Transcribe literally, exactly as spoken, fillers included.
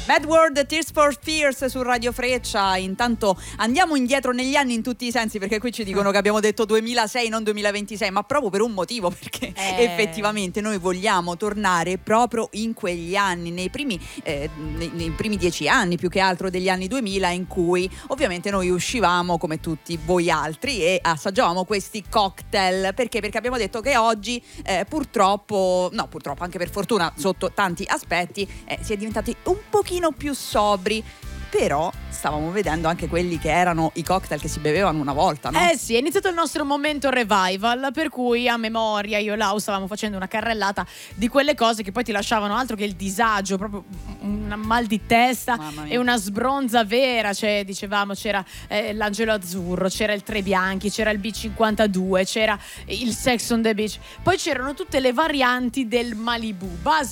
Mad World, Tears for Fears su Radio Freccia. Intanto andiamo indietro negli anni in tutti i sensi, perché qui ci dicono che abbiamo detto duemilasei non duemilaventisei, ma proprio per un motivo, perché eh. effettivamente noi vogliamo tornare proprio in quegli anni, nei primi eh, nei, nei primi dieci anni più che altro degli anni duemila, in cui ovviamente noi uscivamo come tutti voi altri e assaggiavamo questi cocktail. Perché? Perché abbiamo detto che oggi eh, purtroppo, no purtroppo anche per fortuna sotto tanti aspetti eh, si è diventati un pochino più sobri, però stavamo vedendo anche quelli che erano i cocktail che si bevevano una volta, no? Eh sì, è iniziato il nostro momento revival, per cui a memoria io e Lau stavamo facendo una carrellata di quelle cose che poi ti lasciavano altro che il disagio, proprio un mal di testa e una sbronza vera. Cioè, dicevamo, c'era eh, l'Angelo Azzurro, c'era il Tre Bianchi, c'era il B cinquantadue, c'era il Sex on the Beach, poi c'erano tutte le varianti del Malibu. Base